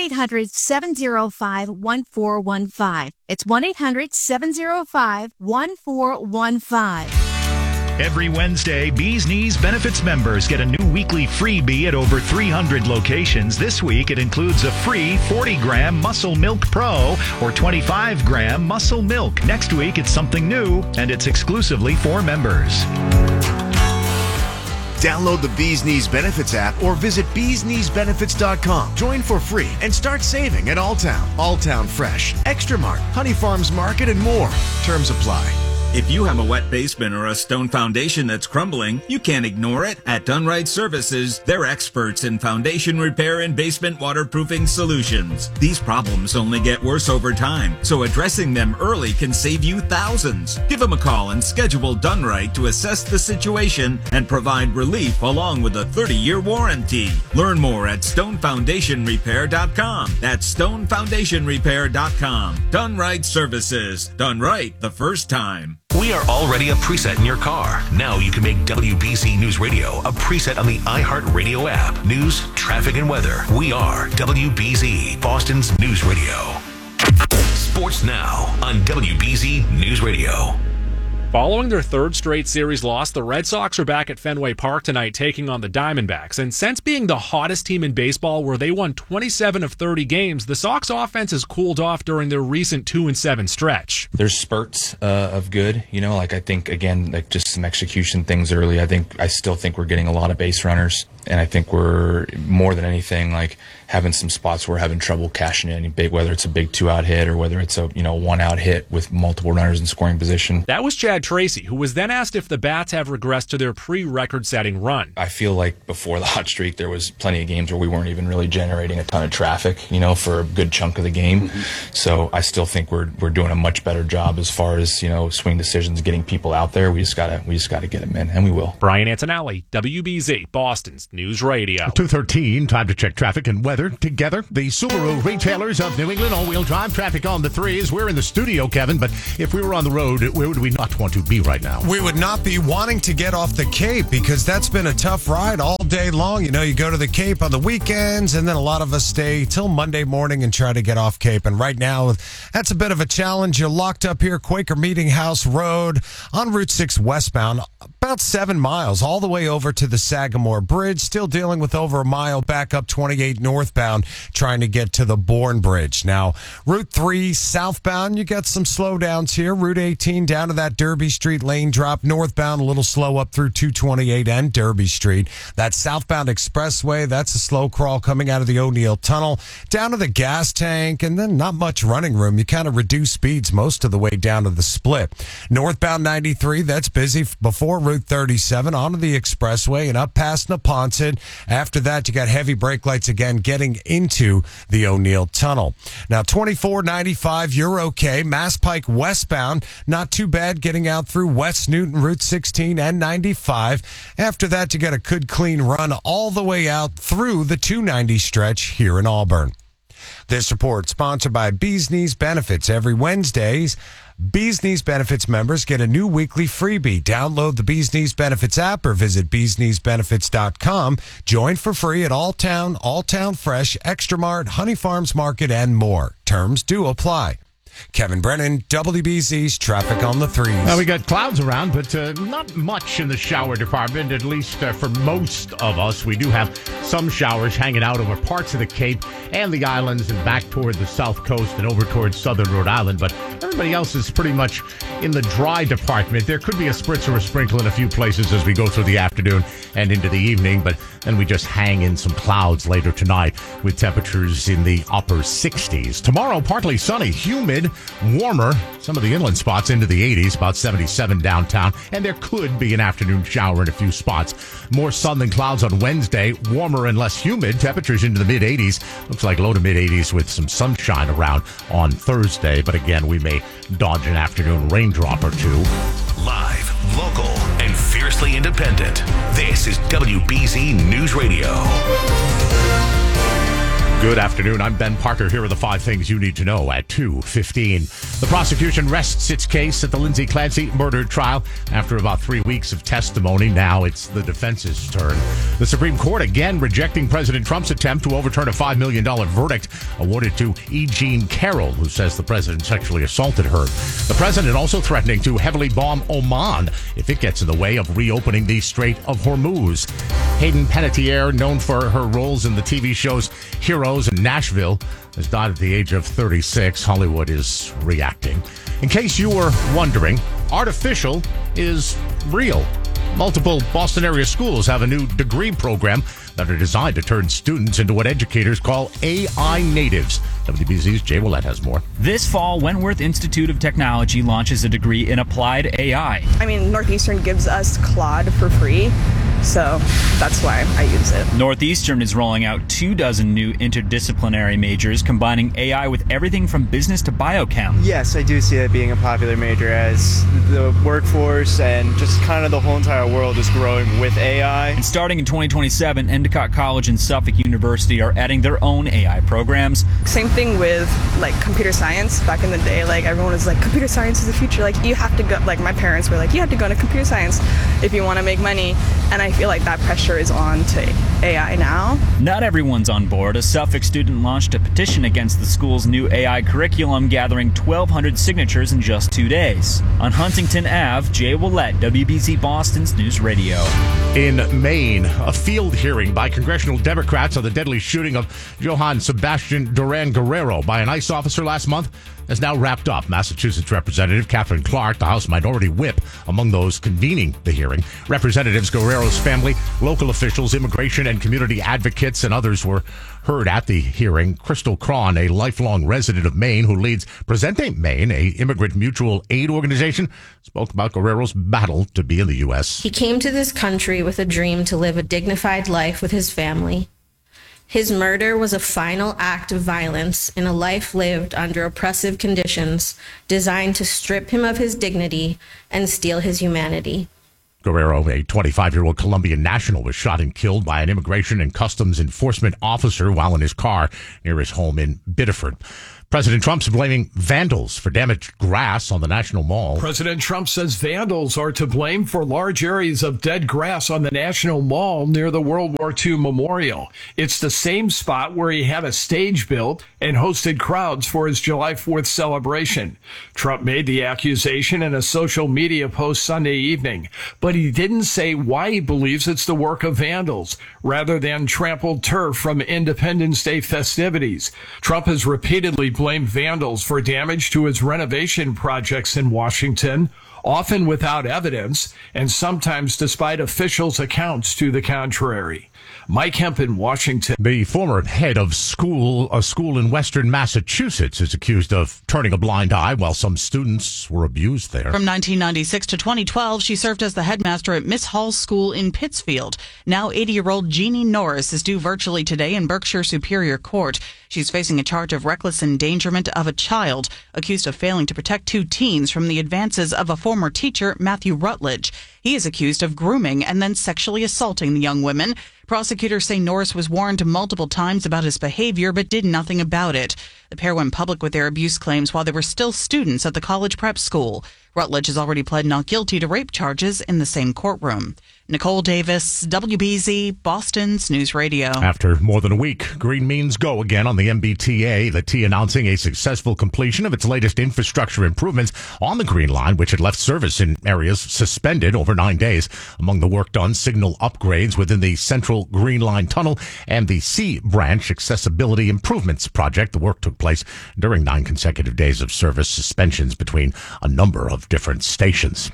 1-800-705-1415. It's 1-800-705-1415. Every Wednesday, Bees Knees Benefits members get a new weekly freebie at over 300 locations. This week, it includes a free 40-gram Muscle Milk Pro or 25-gram Muscle Milk. Next week, it's something new, and it's exclusively for members. Download the Bees Knees Benefits app or visit beeskneesbenefits.com. Join for free and start saving at Alltown Fresh, Extra Mart, Honey Farms Market, and more. Terms apply. If you have a wet basement or a stone foundation that's crumbling, you can't ignore it. At Dunright Services, they're experts in foundation repair and basement waterproofing solutions. These problems only get worse over time, so addressing them early can save you thousands. Give them a call and schedule Dunright to assess the situation and provide relief along with a 30-year warranty. Learn more at stonefoundationrepair.com. That's stonefoundationrepair.com. Dunright Services. Done right the first time. We are already a preset in your car. Now you can make WBZ News Radio a preset on the iHeartRadio app. News, traffic, and weather. We are WBZ, Boston's News Radio. Sports now on WBZ News Radio. Following their third straight series loss, the Red Sox are back at Fenway Park tonight taking on the Diamondbacks. And since being the hottest team in baseball, where they won 27 of 30 games, the Sox offense has cooled off during their recent 2-7 stretch. There's spurts of good, I think, again, just some execution things early. I still think we're getting a lot of base runners. And I think we're, more than anything, having some spots where we're having trouble cashing in, whether it's a big 2-out hit or whether it's a 1-out hit with multiple runners in scoring position. That was Chad Tracy, who was then asked if the Bats have regressed to their pre-record-setting run. I feel like before the hot streak, there was plenty of games where we weren't even really generating a ton of traffic, for a good chunk of the game. Mm-hmm. So I still think we're doing a much better job as far as swing decisions, getting people out there. We just gotta get them in, and we will. Brian Antonelli, WBZ, Boston's News Radio. 2:13, time to check traffic and weather together. The Subaru retailers of New England, all-wheel drive traffic on the threes. We're in the studio, Kevin, but if we were on the road, where would we not want to be right now? We would not be wanting to get off the Cape because that's been a tough ride all day long. You go to the Cape on the weekends, and then a lot of us stay till Monday morning and try to get off Cape. And right now, that's a bit of a challenge. You're locked up here, Quaker Meeting House Road on Route 6 westbound, about 7 miles, all the way over to the Sagamore Bridge. Still dealing with over a mile back up 28 northbound, trying to get to the Bourne Bridge. Now, Route 3 southbound, you got some slowdowns here. Route 18 down to that Derby Street lane drop. Northbound, a little slow up through 228 and Derby Street. That southbound expressway, that's a slow crawl coming out of the O'Neill Tunnel down to the gas tank, and then not much running room. You kind of reduce speeds most of the way down to the split. Northbound 93, that's busy before Route 37 onto the expressway and up past Neponset. After that, you got heavy brake lights again getting into the O'Neill Tunnel. Now, 2495, you're okay. Mass Pike westbound, not too bad getting out through West Newton, Route 16 and 95. After that, you got a good clean run all the way out through the 290 stretch here in Auburn. This report sponsored by Bees Knees Benefits. Every Wednesdays, Bees Knees Benefits members get a new weekly freebie. Download the Bees Knees Benefits app or visit beeskneesbenefits.com. Join for free at Alltown Fresh, Extra Mart, Honey Farms Market, and more. Terms do apply. Kevin Brennan, WBZ's Traffic on the Threes. Well, we got clouds around, but not much in the shower department, at least for most of us. We do have some showers hanging out over parts of the Cape and the islands and back toward the south coast and over towards southern Rhode Island, but everybody else is pretty much in the dry department. There could be a spritz or a sprinkle in a few places as we go through the afternoon and into the evening, but then we just hang in some clouds later tonight with temperatures in the upper 60s. Tomorrow, partly sunny, humid, warmer, some of the inland spots into the 80s, about 77 downtown, and there could be an afternoon shower in a few spots. More sun than clouds on Wednesday, warmer and less humid, temperatures into the mid-80s. Looks like low to mid-80s with some sunshine around on Thursday, but again, we may dodge an afternoon raindrop or two. Live, local, and fiercely independent. This is WBZ News Radio. Good afternoon. I'm Ben Parker. Here are the 5 things you need to know at 2:15. The prosecution rests its case at the Lindsay Clancy murder trial after about 3 weeks of testimony. Now it's the defense's turn. The Supreme Court again rejecting President Trump's attempt to overturn a $5 million verdict awarded to E. Jean Carroll, who says the president sexually assaulted her. The president also threatening to heavily bomb Oman if it gets in the way of reopening the Strait of Hormuz. Hayden Panettiere, known for her roles in the TV shows Heroes and Nashville, has died at the age of 36. Hollywood is reacting. In case you were wondering, artificial is real. Multiple Boston area schools have a new degree program that are designed to turn students into what educators call AI natives. WBZ's Jay Willett has more. This fall, Wentworth Institute of Technology launches a degree in applied AI. Northeastern gives us Claude for free, so that's why I use it. Northeastern is rolling out 24 new interdisciplinary majors, combining AI with everything from business to biochem. Yes, I do see it being a popular major as the workforce and just kind of the whole entire world is growing with AI. And starting in 2027, Endicott College and Suffolk University are adding their own AI programs. Same thing with computer science. Back in the day, everyone was like, computer science is the future. You have to go, my parents were like, you have to go into computer science if you want to make money. And I feel like that pressure is on to AI now. Not everyone's on board. A Suffolk student launched a petition against the school's new AI curriculum, gathering 1,200 signatures in just 2 days. On Huntington Ave, Jay Willett, WBZ Boston's News Radio. In Maine, a field hearing by congressional Democrats on the deadly shooting of Johann Sebastian Duran Guerrero by an ICE officer last month has now wrapped up. Massachusetts Representative Catherine Clark, the House Minority Whip, among those convening the hearing. Representatives Guerrero's family, local officials, immigration and community advocates, and others were heard at the hearing. Crystal Cron, a lifelong resident of Maine who leads Presente Maine, a immigrant mutual aid organization, spoke about Guerrero's battle to be in the U.S. He came to this country with a dream to live a dignified life with his family. His murder was a final act of violence in a life lived under oppressive conditions designed to strip him of his dignity and steal his humanity. Guerrero, a 25-year-old Colombian national, was shot and killed by an immigration and customs enforcement officer while in his car near his home in Biddeford. President Trump's blaming vandals for damaged grass on the National Mall. President Trump says vandals are to blame for large areas of dead grass on the National Mall near the World War II Memorial. It's the same spot where he had a stage built and hosted crowds for his July 4th celebration. Trump made the accusation in a social media post Sunday evening, but he didn't say why he believes it's the work of vandals rather than trampled turf from Independence Day festivities. Trump has repeatedly blamed vandals for damage to his renovation projects in Washington, often without evidence, and sometimes despite officials' accounts to the contrary. Mike Hemp in Washington. The former head of a school in western Massachusetts, is accused of turning a blind eye while some students were abused there. From 1996 to 2012, she served as the headmaster at Miss Hall's School in Pittsfield. Now 80-year-old Jeannie Norris is due virtually today in Berkshire Superior Court. She's facing a charge of reckless endangerment of a child, accused of failing to protect 2 teens from the advances of a former teacher, Matthew Rutledge. He is accused of grooming and then sexually assaulting the young women. Prosecutors say Norris was warned multiple times about his behavior but did nothing about it. The pair went public with their abuse claims while they were still students at the college prep school. Rutledge has already pled not guilty to rape charges in the same courtroom. Nicole Davis, WBZ, Boston's News Radio. After more than a week, green means go again on the MBTA. The T announcing a successful completion of its latest infrastructure improvements on the Green Line, which had left service in areas suspended over 9 days. Among the work done, signal upgrades within the Central Green Line Tunnel and the C Branch Accessibility Improvements Project. The work took place during 9 consecutive days of service suspensions between a number of different stations.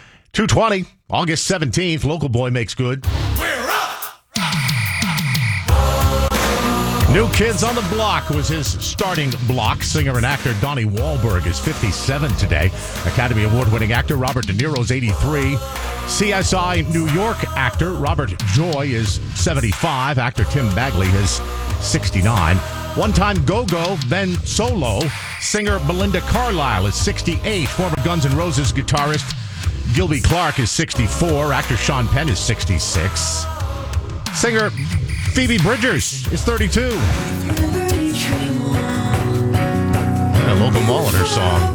2:20, August 17th, Local Boy makes good. We're up! New Kids on the Block was his starting block. Singer and actor Donnie Wahlberg is 57 today. Academy Award-winning actor Robert De Niro's 83. CSI New York actor Robert Joy is 75. Actor Tim Bagley is 69. One-time Go-Go, then solo, singer Belinda Carlisle is 68. Former Guns N' Roses guitarist Gilby Clarke is 64. Actor Sean Penn is 66. Singer Phoebe Bridgers is 32. A local Molitor song.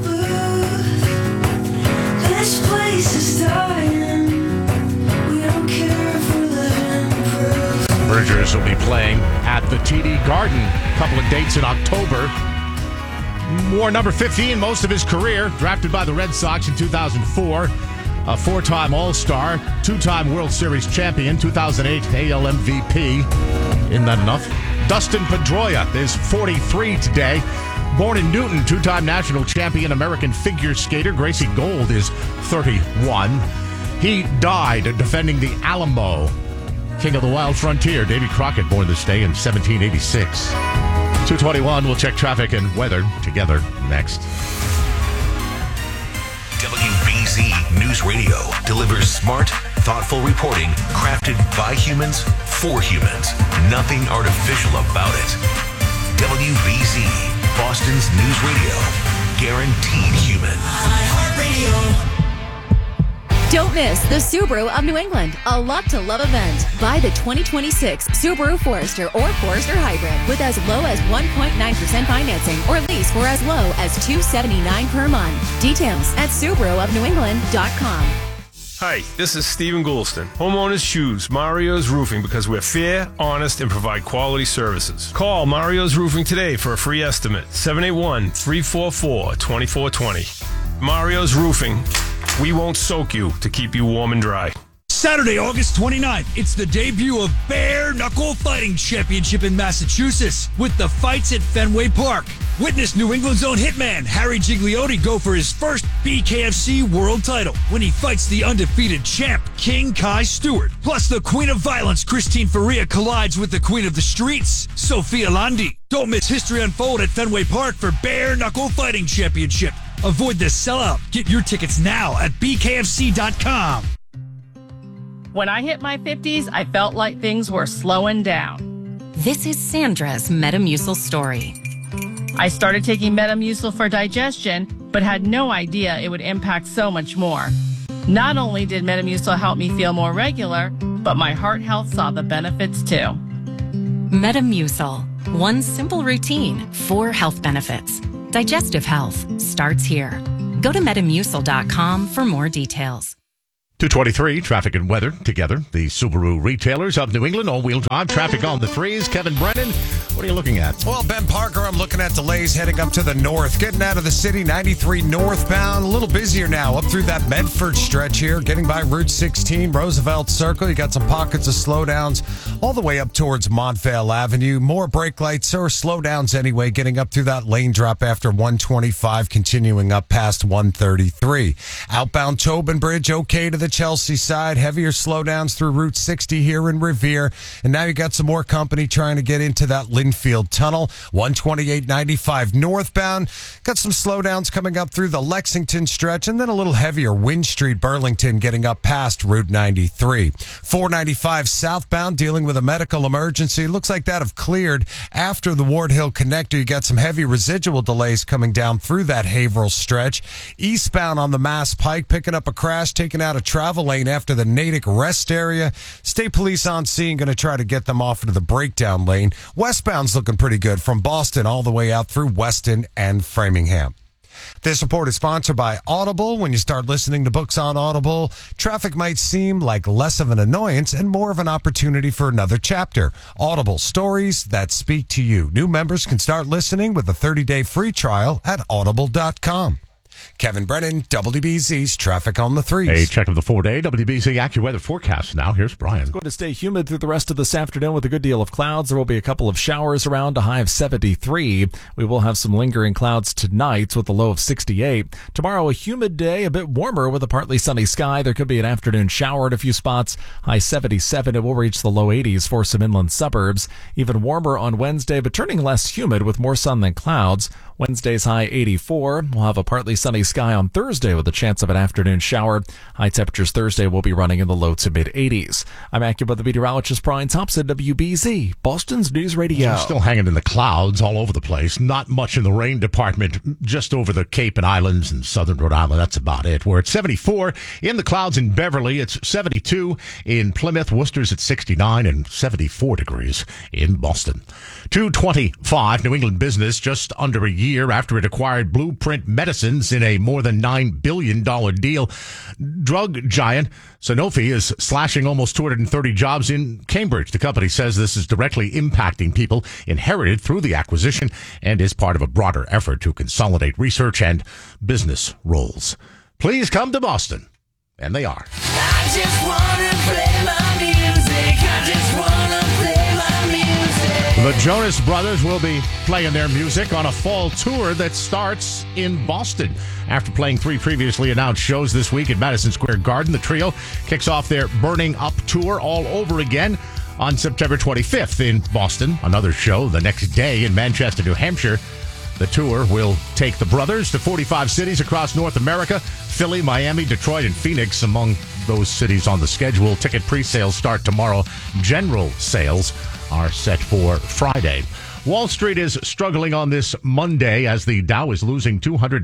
This place is dying. We don't care if we're living proof. Bridgers will be playing at the TD Garden. A couple of dates in October. Wore number 15 most of his career. Drafted by the Red Sox in 2004. A 4-time All-Star, 2-time World Series champion, 2008 AL MVP. Isn't that enough? Dustin Pedroia is 43 today. Born in Newton, 2-time national champion American figure skater Gracie Gold is 31. He died defending the Alamo. King of the Wild Frontier, Davy Crockett, born this day in 1786. 2:21, we'll check traffic and weather together next. WBZ News Radio delivers smart, thoughtful reporting crafted by humans for humans. Nothing artificial about it. WBZ, Boston's News Radio. Guaranteed human. Don't miss the Subaru of New England, a Lot to Love event. Buy the 2026 Subaru Forester or Forester Hybrid with as low as 1.9% financing or lease for as low as $279 per month. Details at SubaruofNewEngland.com. Hi, this is Stephen Goulston. Homeowners choose Mario's Roofing because we're fair, honest, and provide quality services. Call Mario's Roofing today for a free estimate. 781-344-2420. Mario's Roofing. We won't soak you to keep you warm and dry. Saturday, August 29th, it's the debut of Bare Knuckle Fighting Championship in Massachusetts with the fights at Fenway Park. Witness New England's own hitman Harry Gigliotti go for his first BKFC world title when he fights the undefeated champ King Kai Stewart. Plus, the Queen of Violence Christine Faria collides with the Queen of the Streets Sophia Landi. Don't miss history unfold at Fenway Park for Bare Knuckle Fighting Championship. Avoid the sellout. Get your tickets now at bkfc.com. When I hit my 50s, I felt like things were slowing down. This is Sandra's Metamucil story. I started taking Metamucil for digestion, but had no idea it would impact so much more. Not only did Metamucil help me feel more regular, but my heart health saw the benefits too. Metamucil. One simple routine, 4 health benefits. Digestive health starts here. Go to Metamucil.com for more details. 2:23, traffic and weather together. The Subaru retailers of New England, all-wheel drive, traffic on the 3s. Kevin Brennan, what are you looking at? Well, Ben Parker, I'm looking at delays heading up to the north. Getting out of the city, 93 northbound. A little busier now up through that Medford stretch here. Getting by Route 16, Roosevelt Circle. You got some pockets of slowdowns all the way up towards Montvale Avenue. More brake lights or slowdowns anyway, getting up through that lane drop after 125, continuing up past 133. Outbound Tobin Bridge, okay to the Chelsea side. Heavier slowdowns through Route 60 here in Revere. And now you got some more company trying to get into that Linfield Tunnel. 128.95 northbound. Got some slowdowns coming up through the Lexington stretch, and then a little heavier Wynn Street, Burlington, getting up past Route 93. 495 southbound, dealing with a medical emergency. Looks like that have cleared after the Ward Hill connector. You got some heavy residual delays coming down through that Haverhill stretch. Eastbound on the Mass Pike, picking up a crash, taking out a travel lane after the Natick rest area. State police on scene, going to try to get them off into the breakdown lane. Westbound's looking pretty good from Boston all the way out through Weston and Framingham. This report is sponsored by Audible. When you start listening to books on Audible, traffic might seem like less of an annoyance and more of an opportunity for another chapter. Audible, stories that speak to you. New members can start listening with a 30-day free trial at audible.com. Kevin Brennan, WBZ's Traffic on the 3s. A check of the 4-day WBZ AccuWeather forecast now. Here's Brian. It's going to stay humid through the rest of this afternoon with a good deal of clouds. There will be a couple of showers around, a high of 73. We will have some lingering clouds tonight with a low of 68. Tomorrow, a humid day, a bit warmer with a partly sunny sky. There could be an afternoon shower at a few spots. High 77. It will reach the low 80s for some inland suburbs. Even warmer on Wednesday, but turning less humid with more sun than clouds. Wednesday's high 84. We'll have a partly sunny sky on Thursday with a chance of an afternoon shower. High temperatures Thursday will be running in the low to mid 80s. I'm AccuWeather meteorologist Brian Thompson, WBZ, Boston's News Radio. We're still hanging in the clouds all over the place. Not much in the rain department, just over the Cape and Islands and southern Rhode Island. That's about it. We're at 74 in the clouds in Beverly. It's 72 in Plymouth. Worcester's at 69 and 74 degrees in Boston. 2:25, New England Business, just under a year after it acquired Blueprint Medicines in a more than $9 billion deal. Drug giant Sanofi is slashing almost 230 jobs in Cambridge. The company says this is directly impacting people inherited through the acquisition and is part of a broader effort to consolidate research and business roles. Please come to Boston. And they are. I just wanna play my music. I just wanna play my music. The Jonas Brothers will be playing their music on a fall tour that starts in Boston. After playing 3 previously announced shows this week at Madison Square Garden, the trio kicks off their Burning Up tour all over again on September 25th in Boston. Another show the next day in Manchester, New Hampshire. The tour will take the brothers to 45 cities across North America. Philly, Miami, Detroit, and Phoenix among those cities on the schedule. Ticket pre-sales start tomorrow. General sales are set for Friday. Wall Street is struggling on this Monday as the Dow is losing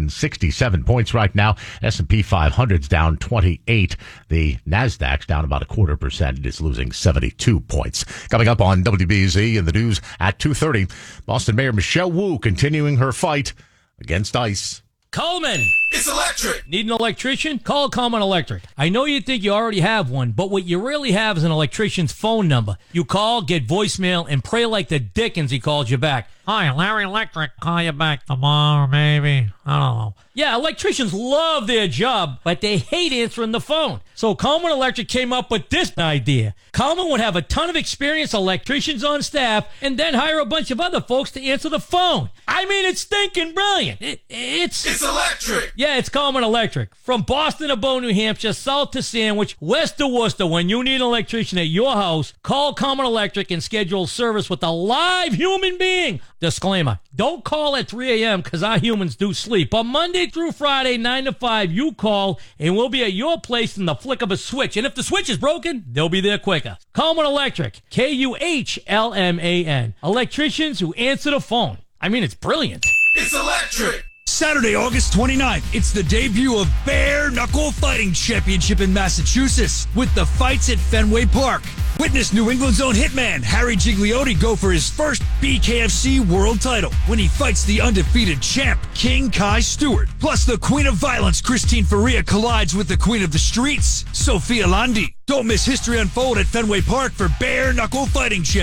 267 points right now. S&P 500's down 28. The Nasdaq's down about 0.25%. It is losing 72 points. Coming up on WBZ in the news at 2:30, Boston Mayor Michelle Wu continuing her fight against ICE. Coleman, It's electric. Need an electrician? Call Common Electric. I know you think you already have one, but what you really have is an electrician's phone number. You call, get voicemail, and pray like the dickens he calls you back. Hi, Larry Electric. Call you back tomorrow, maybe. I don't know. Yeah, electricians love their job, but they hate answering the phone. So Coleman Electric came up with this idea. Coleman would have a ton of experienced electricians on staff and then hire a bunch of other folks to answer the phone. I mean, it's stinking brilliant. It's electric. Yeah, it's Coleman Electric. From Boston to Bow, New Hampshire, south to Sandwich, west to Worcester, when you need an electrician at your house, call Coleman Electric and schedule service with a live human being. Disclaimer, don't call at 3 a.m. because our humans do sleep. But Monday through Friday, 9 to 5, you call and we'll be at your place in the flick of a switch. And if the switch is broken, they'll be there quicker. Coleman Electric, Kuhlman. Electricians who answer the phone. I mean, it's brilliant. It's electric. Saturday, August 29th, it's the debut of Bare Knuckle Fighting Championship in Massachusetts with the fights at Fenway Park. Witness New England's own hitman Harry Gigliotti go for his first BKFC world title when he fights the undefeated champ King Kai Stewart. Plus, the Queen of Violence Christine Faria collides with the Queen of the Streets, Sophia Landi. Don't miss history unfold at Fenway Park for Bare Knuckle Fighting Championship.